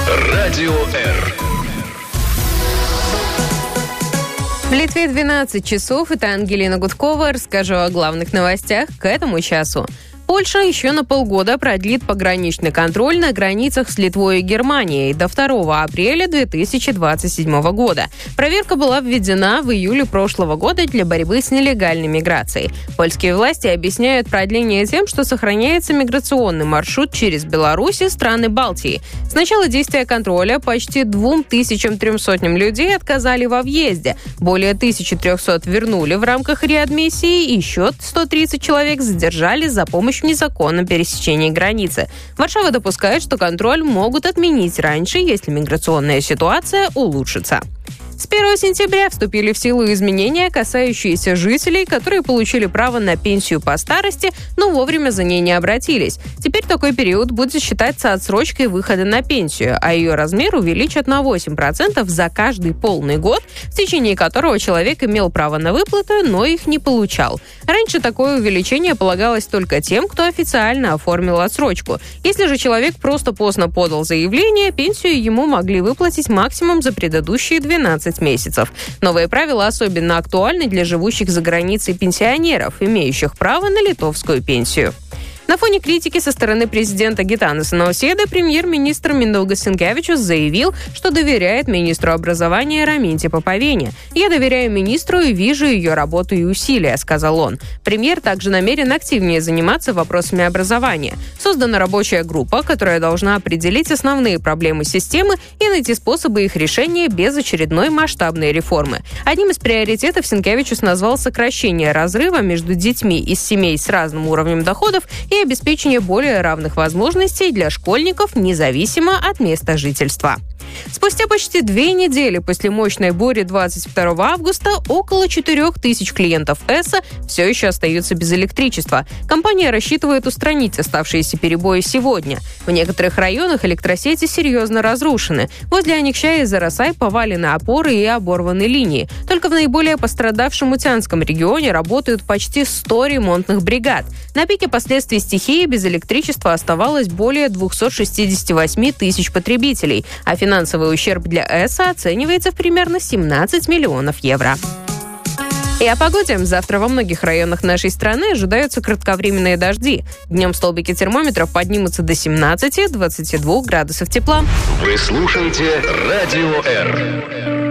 Радио Р. В Литве 12 часов. Это Ангелина Гудкова. Расскажу о главных новостях к этому часу. Польша еще на полгода продлит пограничный контроль на границах с Литвой и Германией до 2 апреля 2027 года. Проверка была введена в июле прошлого года для борьбы с нелегальной миграцией. Польские власти объясняют продление тем, что сохраняется миграционный маршрут через Беларусь и страны Балтии. С начала действия контроля почти 2300 людей отказали во въезде. Более 1300 вернули в рамках реадмиссии, и еще 130 человек задержали за помощь в незаконном пересечении границы. Варшава допускает, что контроль могут отменить раньше, если миграционная ситуация улучшится. С 1 сентября вступили в силу изменения, касающиеся жителей, которые получили право на пенсию по старости, но вовремя за ней не обратились. Теперь такой период будет считаться отсрочкой выхода на пенсию, а ее размер увеличат на 8% за каждый полный год, в течение которого человек имел право на выплаты, но их не получал. Раньше такое увеличение полагалось только тем, кто официально оформил отсрочку. Если же человек просто поздно подал заявление, пенсию ему могли выплатить максимум за предыдущие 12 месяцев. Новые правила особенно актуальны для живущих за границей пенсионеров, имеющих право на литовскую пенсию. На фоне критики со стороны президента Гитанаса Науседы премьер-министр Миндаугас Синкевичус заявил, что доверяет министру образования Раминте Поповене. «Я доверяю министру и вижу ее работу и усилия», — сказал он. Премьер также намерен активнее заниматься вопросами образования. Создана рабочая группа, которая должна определить основные проблемы системы и найти способы их решения без очередной масштабной реформы. Одним из приоритетов Синкевичус назвал сокращение разрыва между детьми из семей с разным уровнем доходов и обеспечение более равных возможностей для школьников, независимо от места жительства. Спустя почти 2 недели после мощной бури 22 августа около 4000 клиентов ЭСА все еще остаются без электричества. Компания рассчитывает устранить оставшиеся перебои сегодня. В некоторых районах электросети серьезно разрушены. Возле Аникшая и Зарасай повалены опоры и оборваны линии. Только в наиболее пострадавшем Утянском регионе работают почти 100 ремонтных бригад. На пике последствий стихии без электричества оставалось более 268 тысяч потребителей, а финансовый ущерб для ЭСА оценивается в примерно 17 миллионов евро. И о погоде. Завтра во многих районах нашей страны ожидаются кратковременные дожди. Днем столбики термометров поднимутся до 17-22 градусов тепла. Вы слушаете Радио Р.